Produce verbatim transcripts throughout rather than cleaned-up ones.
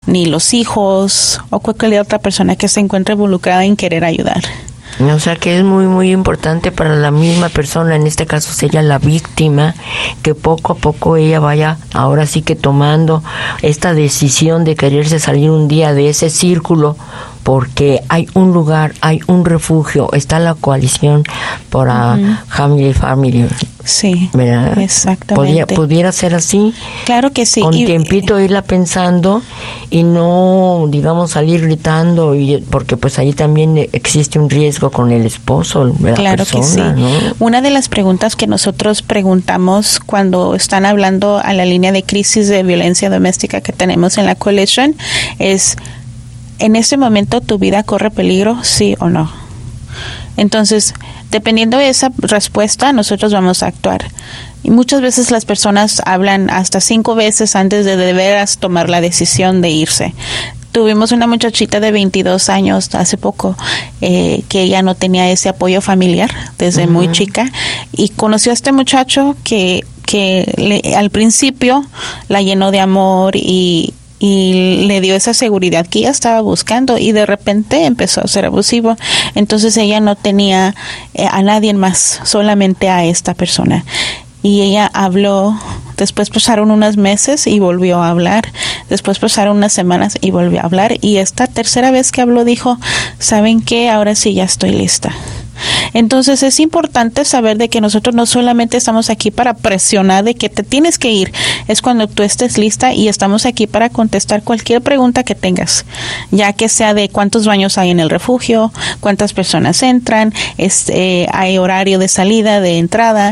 ni los hijos o cualquier otra persona que se encuentre involucrada en querer ayudar. O sea que es muy muy importante para la misma persona, en este caso sería la víctima, que poco a poco ella vaya ahora sí que tomando esta decisión de quererse salir un día de ese círculo, porque hay un lugar, hay un refugio, está la coalición para uh-huh. Family Family. Sí, ¿verdad? Exactamente. ¿Podría, ¿Pudiera ser así? Claro que sí. Con y, tiempito irla pensando y no, digamos, salir gritando, y porque pues ahí también existe un riesgo con el esposo, la claro persona, que sí. ¿no? Una de las preguntas que nosotros preguntamos cuando están hablando a la línea de crisis de violencia doméstica que tenemos en la coalición es: ¿en este momento tu vida corre peligro, sí o no? Entonces, dependiendo de esa respuesta, nosotros vamos a actuar. Y muchas veces las personas hablan hasta cinco veces antes de de veras tomar la decisión de irse. Tuvimos una muchachita de veintidós años hace poco eh, que ella no tenía ese apoyo familiar desde uh-huh. muy chica, y conoció a este muchacho que, que le, al principio la llenó de amor y y le dio esa seguridad que ella estaba buscando, y de repente empezó a ser abusivo. Entonces ella no tenía eh, a nadie más, solamente a esta persona. Y ella habló, después pasaron unos meses y volvió a hablar, después pasaron unas semanas y volvió a hablar, y esta tercera vez que habló dijo: ¿saben qué? Ahora sí ya estoy lista. Entonces es importante saber de que nosotros no solamente estamos aquí para presionar de que te tienes que ir, es cuando tú estés lista, y estamos aquí para contestar cualquier pregunta que tengas, ya que sea de cuántos baños hay en el refugio, cuántas personas entran, es, eh, hay horario de salida, de entrada,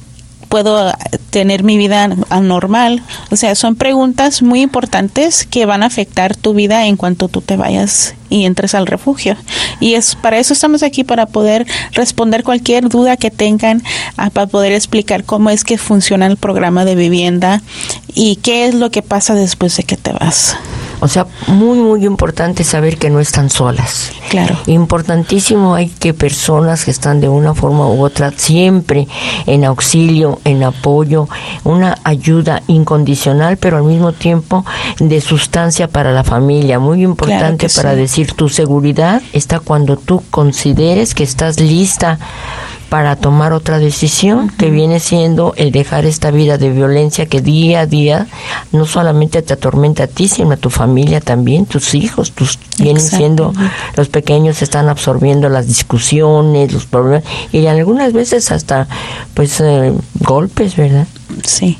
puedo tener mi vida normal. O sea, son preguntas muy importantes que van a afectar tu vida en cuanto tú te vayas y entres al refugio. Y es para eso estamos aquí, para poder responder cualquier duda que tengan, para poder explicar cómo es que funciona el programa de vivienda y qué es lo que pasa después de que te vas. O sea, muy, muy importante saber que no están solas. Claro. Importantísimo hay que personas que están de una forma u otra siempre en auxilio, en apoyo, una ayuda incondicional, pero al mismo tiempo de sustancia para la familia. Muy importante claro para sí. decir, tu seguridad está cuando tú consideres que estás lista para tomar otra decisión, uh-huh. que viene siendo el dejar esta vida de violencia que día a día no solamente te atormenta a ti, sino a tu familia también, tus hijos, tus vienen siendo, los pequeños están absorbiendo las discusiones, los problemas, y algunas veces hasta pues eh, golpes, ¿verdad? Sí.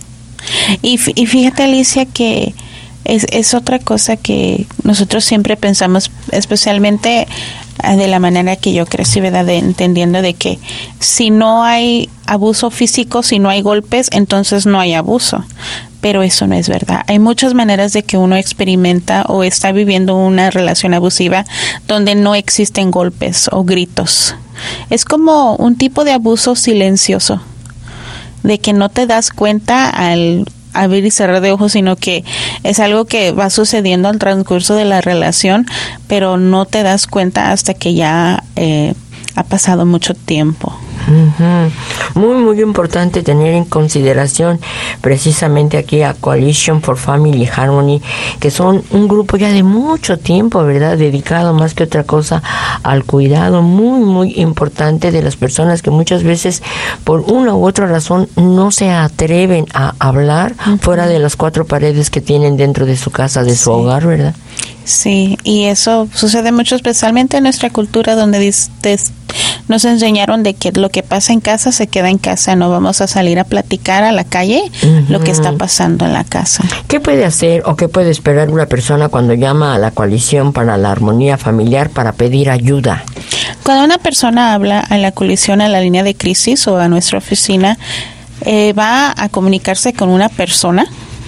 Y, y fíjate, Alicia, que es, es otra cosa que nosotros siempre pensamos, especialmente de la manera que yo crecí, ¿verdad? De, entendiendo de que si no hay abuso físico, si no hay golpes, entonces no hay abuso. Pero eso no es verdad. Hay muchas maneras de que uno experimenta o está viviendo una relación abusiva donde no existen golpes o gritos. Es como un tipo de abuso silencioso, de que no te das cuenta al abrir y cerrar de ojos, sino que es algo que va sucediendo al transcurso de la relación, pero no te das cuenta hasta que ya eh, ha pasado mucho tiempo. Uh-huh. Muy, muy importante tener en consideración precisamente aquí a Coalition for Family Harmony, que son un grupo ya de mucho tiempo, ¿verdad? Dedicado más que otra cosa al cuidado muy, muy importante de las personas que muchas veces por una u otra razón no se atreven a hablar uh-huh. fuera de las cuatro paredes que tienen dentro de su casa, de su sí. hogar, ¿verdad? Sí, y eso sucede mucho, especialmente en nuestra cultura, donde dis, des, nos enseñaron de que lo que pasa en casa se queda en casa, no vamos a salir a platicar a la calle uh-huh. lo que está pasando en la casa. ¿Qué puede hacer o qué puede esperar una persona cuando llama a la Coalición para la Armonía Familiar para pedir ayuda? Cuando una persona habla a la coalición, a la línea de crisis o a nuestra oficina, eh, va a comunicarse con una persona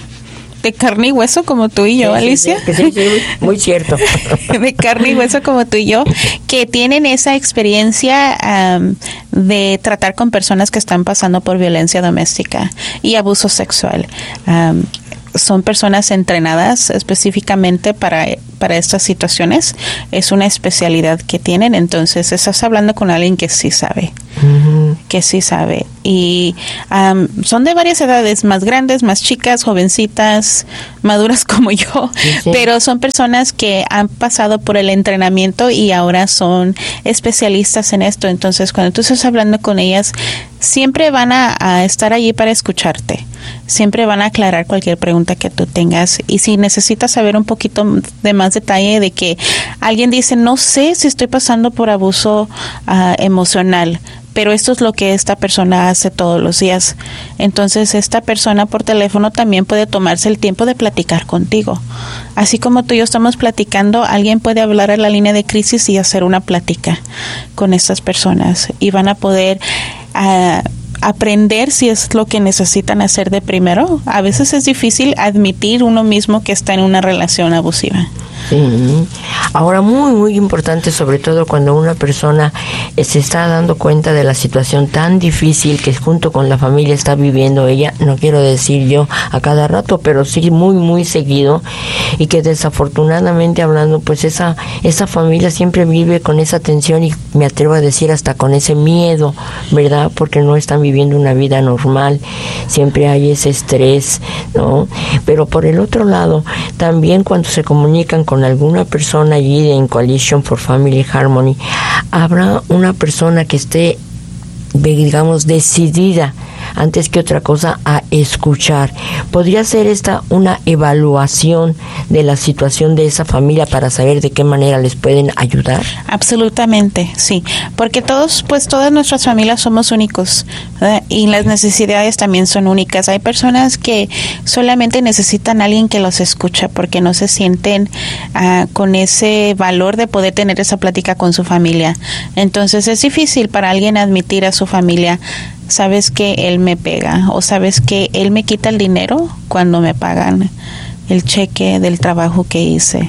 de carne y hueso como tú y yo, sí, Alicia. Sí, sí, sí, sí, muy cierto. De carne y hueso como tú y yo, que tienen esa experiencia um, de tratar con personas que están pasando por violencia doméstica y abuso sexual. Um, son personas entrenadas específicamente para, para estas situaciones. Es una especialidad que tienen. Entonces, estás hablando con alguien que sí sabe. Uh-huh. Que sí sabe. Y um, son de varias edades, más grandes, más chicas, jovencitas, maduras como yo, sí, sí. pero son personas que han pasado por el entrenamiento y ahora son especialistas en esto. Entonces, cuando tú estás hablando con ellas, siempre van a, a estar allí para escucharte. Siempre van a aclarar cualquier pregunta que tú tengas. Y si necesitas saber un poquito de más detalle de que alguien dice, no sé si estoy pasando por abuso uh, emocional, pero esto es lo que esta persona hace todos los días. Entonces, esta persona por teléfono también puede tomarse el tiempo de platicar contigo. Así como tú y yo estamos platicando, alguien puede hablar a la línea de crisis y hacer una plática con estas personas. Y van a poder uh, aprender si es lo que necesitan hacer de primero. A veces es difícil admitir uno mismo que está en una relación abusiva. Sí. Ahora, muy, muy importante, sobre todo cuando una persona se está dando cuenta de la situación tan difícil que junto con la familia está viviendo ella, no quiero decir yo a cada rato, pero sí muy, muy seguido, y que desafortunadamente hablando, pues esa, esa familia siempre vive con esa tensión y me atrevo a decir hasta con ese miedo, ¿verdad? Porque no están viviendo una vida normal, siempre hay ese estrés, ¿no? Pero por el otro lado, también cuando se comunican con con alguna persona allí en Coalition for Family Harmony, habrá una persona que esté, digamos, decidida antes que otra cosa a escuchar. ¿Podría ser esta una evaluación de la situación de esa familia para saber de qué manera les pueden ayudar? Absolutamente, sí, porque todos, pues todas nuestras familias somos únicos, ¿verdad? Y las necesidades también son únicas. Hay personas que solamente necesitan a alguien que los escucha porque no se sienten uh, con ese valor de poder tener esa plática con su familia. Entonces es difícil para alguien admitir a su familia, sabes que él me pega, o sabes que él me quita el dinero cuando me pagan el cheque del trabajo que hice.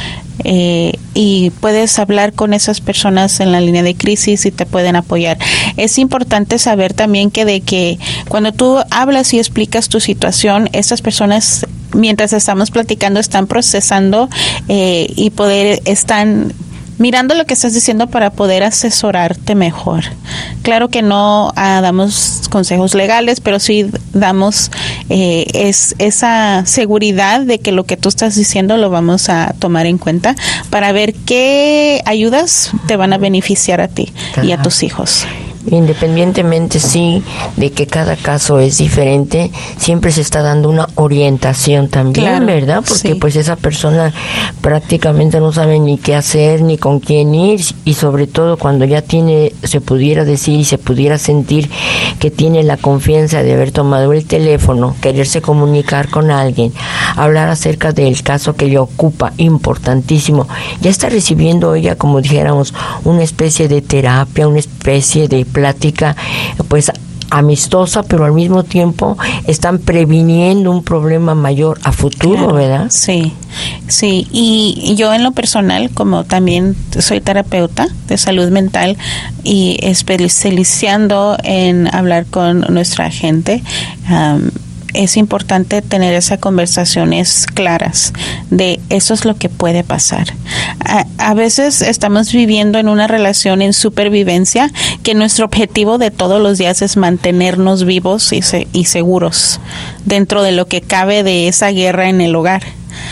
Eh, y puedes hablar con esas personas en la línea de crisis y te pueden apoyar. Es importante saber también que de que cuando tú hablas y explicas tu situación, estas personas, mientras estamos platicando, están procesando eh, y poder están mirando lo que estás diciendo para poder asesorarte mejor. Claro que no ah, damos consejos legales, pero sí damos eh, es, esa seguridad de que lo que tú estás diciendo lo vamos a tomar en cuenta para ver qué ayudas te van a beneficiar a ti Ajá. y a tus hijos. Independientemente, sí, de que cada caso es diferente, siempre se está dando una orientación también, claro, ¿verdad? Porque sí. pues esa persona prácticamente no sabe ni qué hacer, ni con quién ir, y sobre todo cuando ya tiene, se pudiera decir y se pudiera sentir que tiene la confianza de haber tomado el teléfono, quererse comunicar con alguien, hablar acerca del caso que le ocupa, importantísimo. Ya está recibiendo ella, como dijéramos, una especie de terapia, una especie de plática, pues amistosa, pero al mismo tiempo están previniendo un problema mayor a futuro, claro, ¿verdad? Sí, sí. Y yo en lo personal, como también soy terapeuta de salud mental y especializando en hablar con nuestra gente, um, es importante tener esas conversaciones claras de eso es lo que puede pasar. A, a veces estamos viviendo en una relación en supervivencia que nuestro objetivo de todos los días es mantenernos vivos y, se, y seguros dentro de lo que cabe de esa guerra en el hogar.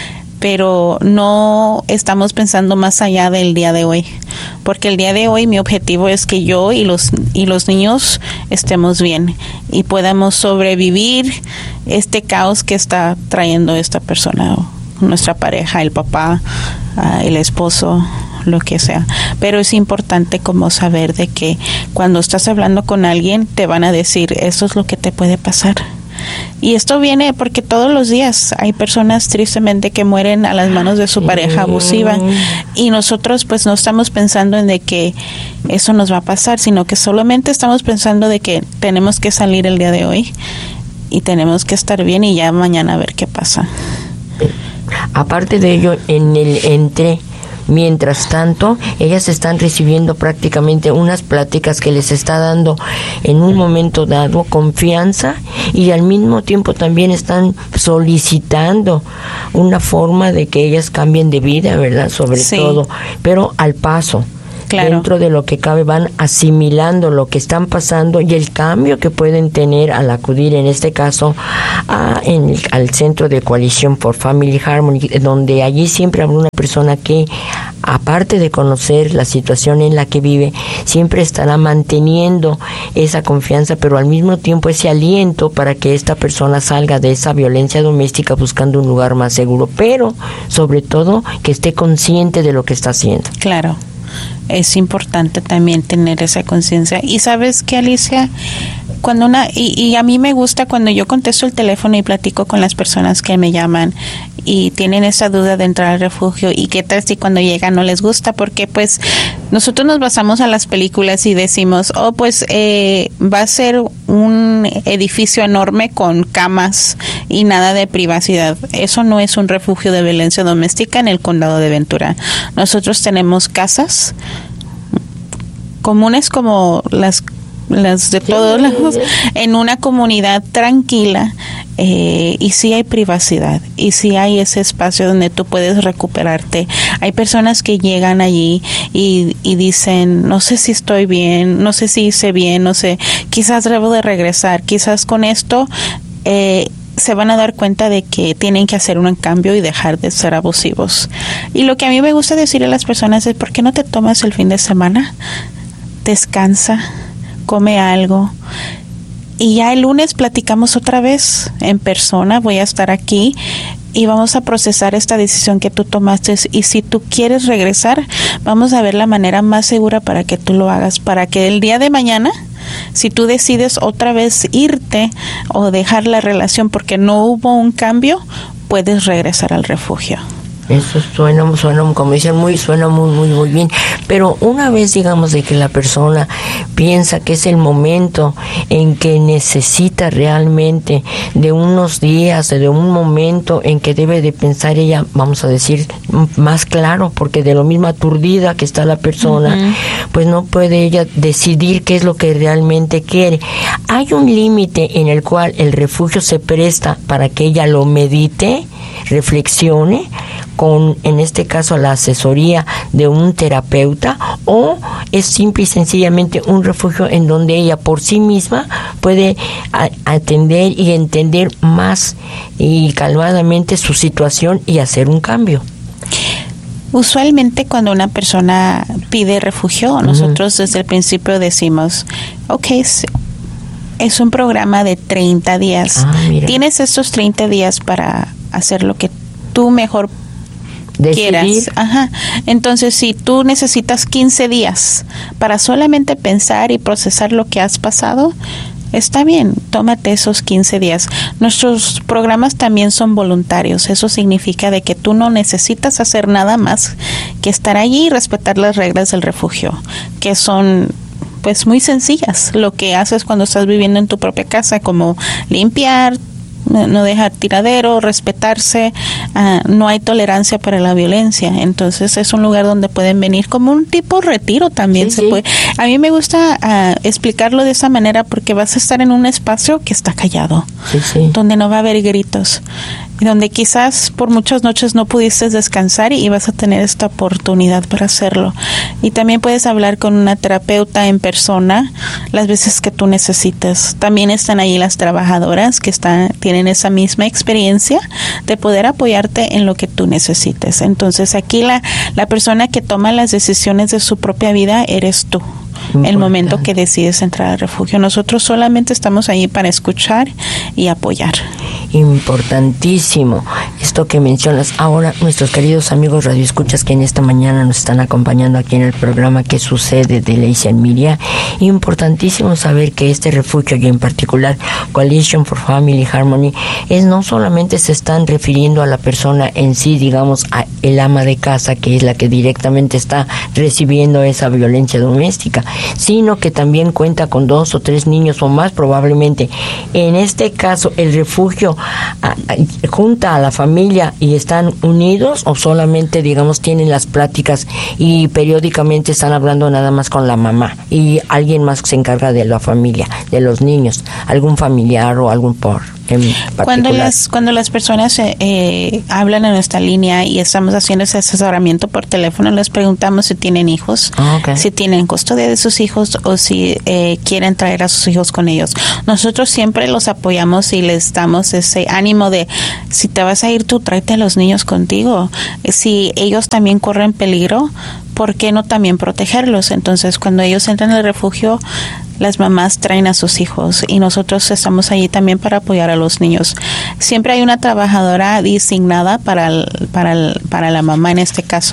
Pero no estamos pensando más allá del día de hoy, porque el día de hoy mi objetivo es que yo y los y los niños estemos bien y podamos sobrevivir este caos que está trayendo esta persona, nuestra pareja, el papá, uh, el esposo, lo que sea. Pero es importante como saber de que cuando estás hablando con alguien te van a decir eso es lo que te puede pasar. Y esto viene porque todos los días hay personas tristemente que mueren a las manos de su pareja abusiva y nosotros pues no estamos pensando en de que eso nos va a pasar, sino que solamente estamos pensando de que tenemos que salir el día de hoy y tenemos que estar bien y ya mañana a ver qué pasa. Aparte de ello, en el entre mientras tanto, ellas están recibiendo prácticamente unas pláticas que les está dando en un momento dado confianza y al mismo tiempo también están solicitando una forma de que ellas cambien de vida, ¿verdad? Sobre sí. todo, pero al paso, Claro. Dentro de lo que cabe van asimilando lo que están pasando y el cambio que pueden tener al acudir, en este caso, a, en el, al Centro de Coalition for Family Harmony, donde allí siempre habrá una persona que, aparte de conocer la situación en la que vive, siempre estará manteniendo esa confianza, pero al mismo tiempo ese aliento para que esta persona salga de esa violencia doméstica buscando un lugar más seguro, pero sobre todo que esté consciente de lo que está haciendo. Claro. Es importante también tener esa conciencia. Y sabes qué, Alicia, cuando una y, y a mí me gusta cuando yo contesto el teléfono y platico con las personas que me llaman y tienen esa duda de entrar al refugio y qué tal si cuando llegan no les gusta, porque pues nosotros nos basamos a las películas y decimos, oh pues eh, va a ser un edificio enorme con camas y nada de privacidad. Eso no es un refugio de violencia doméstica en el condado de Ventura. Nosotros tenemos casas comunes como las las de sí, todos lados, en una comunidad tranquila, eh, y sí hay privacidad y sí hay ese espacio donde tú puedes recuperarte. Hay personas que llegan allí y, y dicen, no sé si estoy bien, no sé si hice bien, no sé, quizás debo de regresar, quizás con esto eh, se van a dar cuenta de que tienen que hacer un cambio y dejar de ser abusivos. Y lo que a mí me gusta decir a las personas es, ¿por qué no te tomas el fin de semana? Descansa, come algo y ya el lunes platicamos otra vez en persona. Voy a estar aquí y vamos a procesar esta decisión que tú tomaste, y si tú quieres regresar, vamos a ver la manera más segura para que tú lo hagas, para que el día de mañana, si tú decides otra vez irte o dejar la relación porque no hubo un cambio, puedes regresar al refugio. Eso suena, suena, como dicen, muy, suena muy, muy, muy bien. Pero una vez, digamos, de que la persona piensa que es el momento en que necesita realmente de unos días, de un momento en que debe de pensar ella, vamos a decir, más claro, porque de lo mismo aturdida que está la persona, uh-huh. pues no puede ella decidir qué es lo que realmente quiere. Hay un límite en el cual el refugio se presta para que ella lo medite, reflexione, con, en este caso, la asesoría de un terapeuta, o es simple y sencillamente un refugio en donde ella por sí misma puede a, atender y entender más y calmadamente su situación y hacer un cambio. Usualmente cuando una persona pide refugio, nosotros uh-huh. desde el principio decimos, ok, es, es un programa de treinta días. Ah, tienes estos treinta días para hacer lo que tú mejor decidir. Quieras. Ajá. Entonces, si tú necesitas quince días para solamente pensar y procesar lo que has pasado, está bien, tómate esos quince días. Nuestros programas también son voluntarios. Eso significa de que tú no necesitas hacer nada más que estar allí y respetar las reglas del refugio, que son pues muy sencillas. Lo que haces cuando estás viviendo en tu propia casa, como limpiar, no dejar tiradero, respetarse, uh, no hay tolerancia para la violencia. Entonces es un lugar donde pueden venir como un tipo retiro también. Sí, se sí. puede. A mí me gusta uh, explicarlo de esa manera porque vas a estar en un espacio que está callado, sí, sí. donde no va a haber gritos, donde quizás por muchas noches no pudiste descansar y vas a tener esta oportunidad para hacerlo. Y también puedes hablar con una terapeuta en persona las veces que tú necesites. También están ahí las trabajadoras que están tienen esa misma experiencia de poder apoyarte en lo que tú necesites. Entonces aquí la, la persona que toma las decisiones de su propia vida eres tú. Importante. El momento que decides entrar al refugio. Nosotros solamente estamos ahí para escuchar y apoyar. Importantísimo esto que mencionas. Ahora, nuestros queridos amigos radioescuchas que en esta mañana nos están acompañando aquí en el programa que sucede de Lacey and Miria, importantísimo saber que este refugio, y en particular Coalition for Family Harmony, es no solamente se están refiriendo a la persona en sí, digamos, a el ama de casa, que es la que directamente está recibiendo esa violencia doméstica, sino que también cuenta con dos o tres niños o más probablemente. En este caso, el refugio a, a, junta a la familia familia y están unidos, o solamente, digamos, tienen las pláticas y periódicamente están hablando nada más con la mamá y alguien más se encarga de la familia, de los niños, algún familiar o algún por en cuando las cuando las personas eh, eh, hablan en nuestra línea y estamos haciendo ese asesoramiento por teléfono, les preguntamos si tienen hijos, oh, okay. si tienen custodia de sus hijos o si eh, quieren traer a sus hijos con ellos. Nosotros siempre los apoyamos y les damos ese ánimo de, si te vas a ir tú, tráete a los niños contigo. Si ellos también corren peligro, ¿por qué no también protegerlos? Entonces, cuando ellos entran al refugio, las mamás traen a sus hijos y nosotros estamos allí también para apoyar a los niños. Siempre hay una trabajadora designada para el, para el, para la mamá en este caso,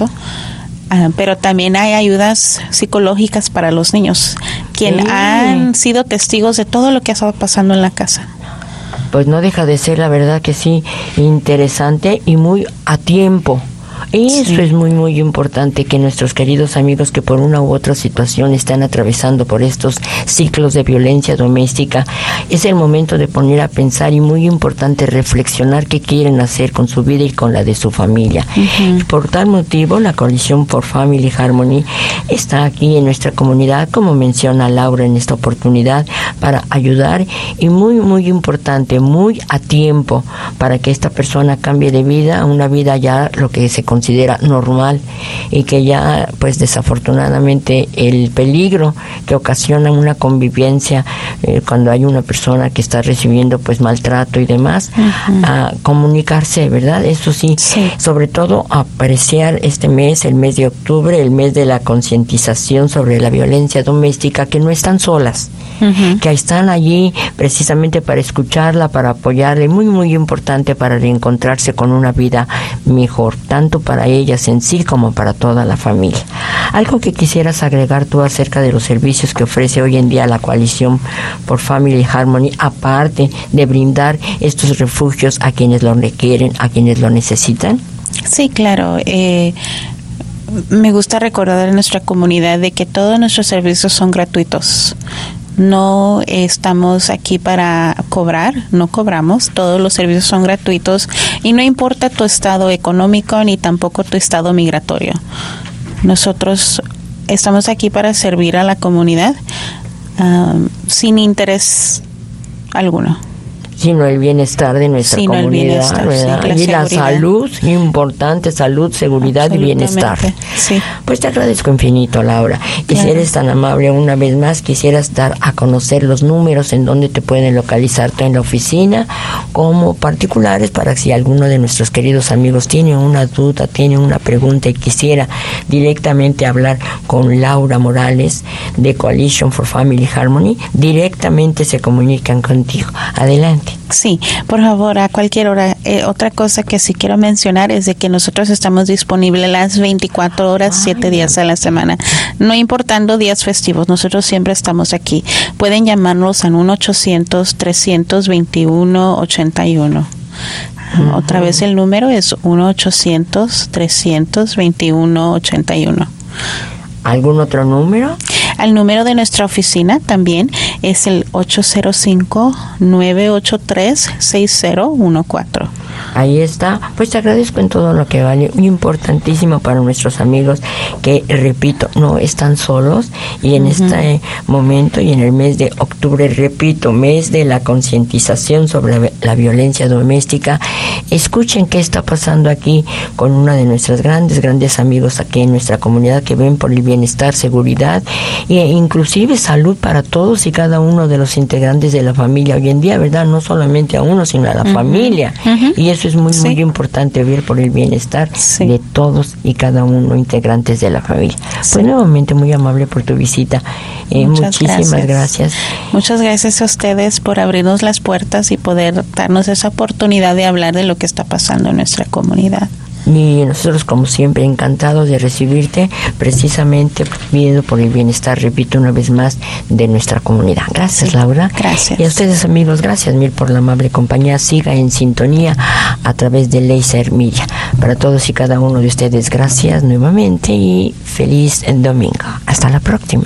uh, pero también hay ayudas psicológicas para los niños, quienes sí. han sido testigos de todo lo que ha estado pasando en la casa. Pues no deja de ser, la verdad que sí, interesante y muy a tiempo. Y eso sí. es muy, muy importante, que nuestros queridos amigos que por una u otra situación están atravesando por estos ciclos de violencia doméstica, es el momento de poner a pensar y muy importante reflexionar qué quieren hacer con su vida y con la de su familia. Uh-huh. Por tal motivo, la Coalition for Family Harmony está aquí en nuestra comunidad, como menciona Laura en esta oportunidad, para ayudar y muy, muy importante, muy a tiempo, para que esta persona cambie de vida a una vida ya lo que se considera normal, y que ya pues desafortunadamente el peligro que ocasiona una convivencia eh, cuando hay una persona que está recibiendo pues maltrato y demás, uh-huh. a comunicarse, ¿verdad? Eso sí, sí, sobre todo apreciar este mes, el mes de octubre, el mes de la concientización sobre la violencia doméstica, que no están solas, uh-huh. que están allí precisamente para escucharla, para apoyarle, muy muy importante para reencontrarse con una vida mejor, tanto para ellas en sí como para toda la familia. ¿Algo que quisieras agregar tú acerca de los servicios que ofrece hoy en día la Coalición por Family Harmony, aparte de brindar estos refugios a quienes lo requieren, a quienes lo necesitan? Sí, claro. Eh, me gusta recordar en nuestra comunidad de que todos nuestros servicios son gratuitos. No estamos aquí para cobrar, no cobramos, todos los servicios son gratuitos y no importa tu estado económico ni tampoco tu estado migratorio. Nosotros estamos aquí para servir a la comunidad um, sin interés alguno. Sino el bienestar de nuestra sino comunidad, el bienestar, sí, la y seguridad. La salud, importante, salud, seguridad y bienestar. Sí. Pues te agradezco infinito, Laura. Y claro. si eres tan amable, una vez más, quisieras dar a conocer los números en donde te pueden localizar tú en la oficina, como particulares, para si alguno de nuestros queridos amigos tiene una duda, tiene una pregunta y quisiera directamente hablar con Laura Morales de Coalition for Family Harmony, directamente se comunican contigo. Adelante. Sí, por favor, a cualquier hora. Eh, otra cosa que sí quiero mencionar es de que nosotros estamos disponibles las veinticuatro horas, siete días a la semana. No importando días festivos, nosotros siempre estamos aquí. Pueden llamarnos al uno ochocientos, trescientos veintiuno, ochenta y uno. Uh-huh. Otra vez el número es uno ochocientos, trescientos veintiuno, ochenta y uno. ¿Algún otro número? Al número de nuestra oficina también es el ocho cero cinco, nueve ocho tres, seis cero uno cuatro. Ahí está. Pues te agradezco en todo lo que vale. Muy importantísimo para nuestros amigos que, repito, no están solos, y en uh-huh. este momento y en el mes de octubre, repito, mes de la concientización sobre la violencia doméstica, escuchen qué está pasando aquí con una de nuestras grandes, grandes amigos aquí en nuestra comunidad, que ven por el bienestar, seguridad e inclusive salud para todos y cada uno de los integrantes de la familia hoy en día, ¿verdad? No solamente a uno, sino a la uh-huh. familia. Uh-huh. Y eso es muy, sí. muy importante, ver por el bienestar sí. de todos y cada uno integrantes de la familia. Sí. Pues nuevamente muy amable por tu visita. Eh, muchísimas gracias. gracias. Muchas gracias a ustedes por abrirnos las puertas y poder darnos esa oportunidad de hablar de lo que está pasando en nuestra comunidad. Y nosotros, como siempre, encantados de recibirte, precisamente viendo por el bienestar, repito una vez más, de nuestra comunidad. Gracias, sí, Laura. Gracias. Y a ustedes, amigos, gracias mil por la amable compañía. Siga en sintonía a través de Laser Media. Para todos y cada uno de ustedes, gracias nuevamente y feliz domingo. Hasta la próxima.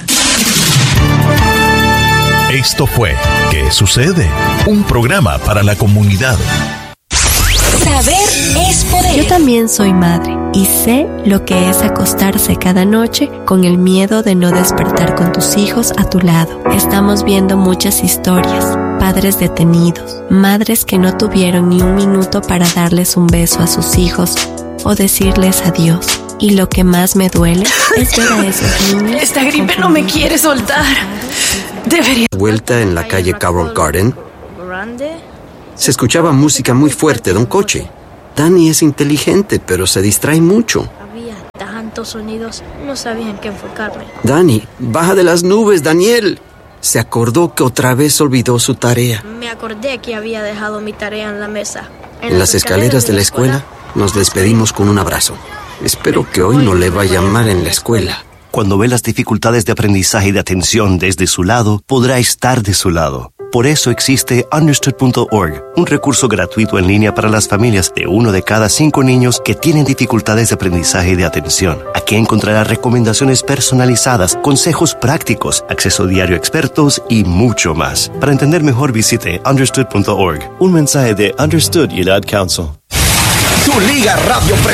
Esto fue ¿Qué sucede? Un programa para la comunidad. Saber es poder. Yo también soy madre y sé lo que es acostarse cada noche con el miedo de no despertar con tus hijos a tu lado. Estamos viendo muchas historias. Padres detenidos, madres que no tuvieron ni un minuto para darles un beso a sus hijos o decirles adiós. Y lo que más me duele es ver a esos niños. Esta gripe no me quiere soltar. Debería. Vuelta en la calle Carroll Garden, se escuchaba música muy fuerte de un coche. Danny es inteligente, pero se distrae mucho. Había tantos sonidos, no sabía en qué enfocarme. Danny, baja de las nubes, Daniel. Se acordó que otra vez olvidó su tarea. Me acordé que había dejado mi tarea en la mesa. En, en las escaleras de la escuela, nos despedimos con un abrazo. Espero que hoy no le vaya mal en la escuela. Cuando ve las dificultades de aprendizaje y de atención desde su lado, podrá estar de su lado. Por eso existe understood punto org, un recurso gratuito en línea para las familias de uno de cada cinco niños que tienen dificultades de aprendizaje y de atención. Aquí encontrará recomendaciones personalizadas, consejos prácticos, acceso diario a expertos y mucho más. Para entender mejor, visite understood punto org. Un mensaje de Understood y el Ad Council. Tu Liga Radio